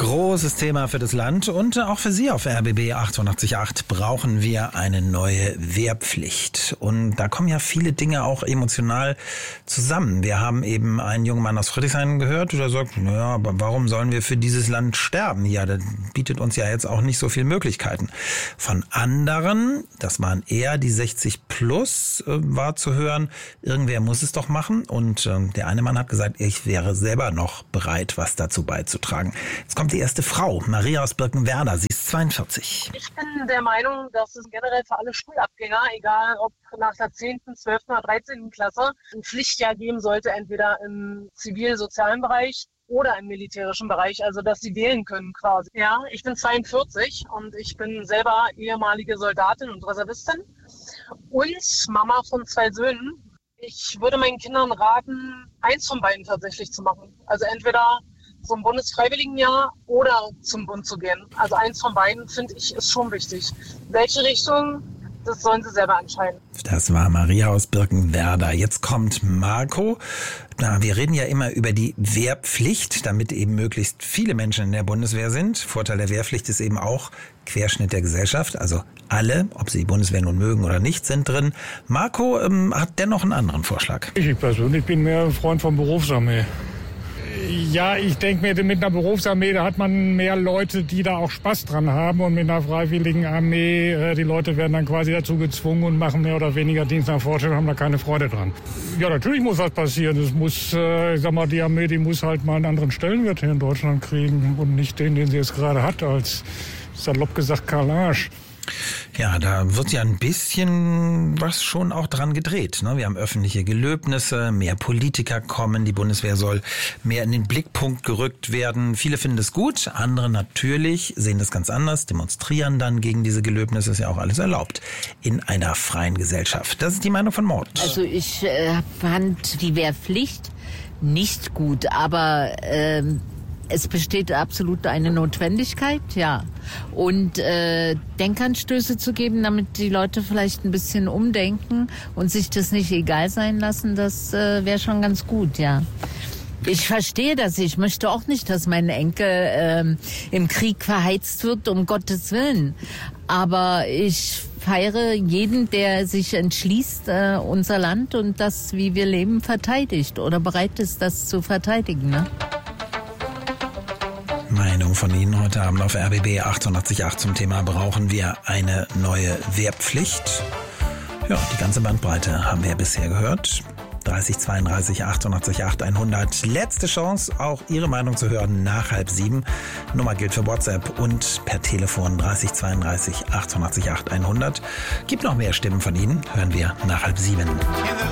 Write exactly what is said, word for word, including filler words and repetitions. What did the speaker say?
Großes Thema für das Land und auch für Sie auf R B B achtundachtzig Komma acht brauchen wir eine neue Wehrpflicht. Und da kommen ja viele Dinge auch emotional zusammen. Wir haben eben einen jungen Mann aus Friedrichshain gehört, der sagt, naja, aber warum sollen wir für dieses Land sterben? Ja, das bietet uns ja jetzt auch nicht so viele Möglichkeiten. Von anderen, das waren eher die sechzig plus, war zu hören, irgendwer muss es doch machen. Und der eine Mann hat gesagt, ich wäre selber noch bereit, was dazu beizutragen. Jetzt kommt die erste Frau, Maria aus Birkenwerder. Sie ist zweiundvierzig. Ich bin der Meinung, dass es generell für alle Schulabgänger, egal ob nach der zehnten, zwölften oder dreizehnten Klasse, ein Pflichtjahr geben sollte, entweder im zivil-sozialen Bereich oder im militärischen Bereich, also dass sie wählen können quasi. Ja, ich bin zweiundvierzig und ich bin selber ehemalige Soldatin und Reservistin und Mama von zwei Söhnen. Ich würde meinen Kindern raten, eins von beiden tatsächlich zu machen. Also entweder zum Bundesfreiwilligenjahr oder zum Bund zu gehen. Also eins von beiden, finde ich, ist schon wichtig. Welche Richtung, das sollen sie selber entscheiden. Das war Maria aus Birkenwerder. Jetzt kommt Marco. Na, wir reden ja immer über die Wehrpflicht, damit eben möglichst viele Menschen in der Bundeswehr sind. Vorteil der Wehrpflicht ist eben auch Querschnitt der Gesellschaft. Also alle, ob sie die Bundeswehr nun mögen oder nicht, sind drin. Marco ähm, hat dennoch einen anderen Vorschlag. Ich persönlich bin mehr ein Freund von Berufsarmee. Ja, ich denke mir, mit einer Berufsarmee, da hat man mehr Leute, die da auch Spaß dran haben. Und mit einer freiwilligen Armee, die Leute werden dann quasi dazu gezwungen und machen mehr oder weniger Dienst nach Vorstellung, haben da keine Freude dran. Ja, natürlich muss was passieren. Es muss, ich sag mal, die Armee, die muss halt mal einen anderen Stellenwert hier in Deutschland kriegen und nicht den, den sie jetzt gerade hat, als salopp gesagt Karl Arsch. Ja, da wird ja ein bisschen was schon auch dran gedreht. Ne? Wir haben öffentliche Gelöbnisse, mehr Politiker kommen, die Bundeswehr soll mehr in den Blickpunkt gerückt werden. Viele finden das gut, andere natürlich sehen das ganz anders, demonstrieren dann gegen diese Gelöbnisse, ist ja auch alles erlaubt in einer freien Gesellschaft. Das ist die Meinung von Mord. Also ich äh, fand die Wehrpflicht nicht gut, aber ähm, es besteht absolut eine Notwendigkeit, ja. Und äh, Denkanstöße zu geben, damit die Leute vielleicht ein bisschen umdenken und sich das nicht egal sein lassen, das äh, wäre schon ganz gut, ja. Ich verstehe das. Ich möchte auch nicht, dass mein Enkel ähm, im Krieg verheizt wird, um Gottes Willen. Aber ich feiere jeden, der sich entschließt, äh, unser Land und das, wie wir leben, verteidigt oder bereit ist, das zu verteidigen, ne? Meinung von Ihnen heute Abend auf R B B achtundachtzig Komma acht zum Thema brauchen wir eine neue Wehrpflicht. Ja, die ganze Bandbreite haben wir bisher gehört. dreißig zweiunddreißig achtundachtzig Komma acht hundert. Letzte Chance, auch Ihre Meinung zu hören nach halb sieben. Nummer gilt für WhatsApp und per Telefon dreißig zweiunddreißig achtundachtzig Komma acht hundert. Gibt noch mehr Stimmen von Ihnen, hören wir nach halb sieben.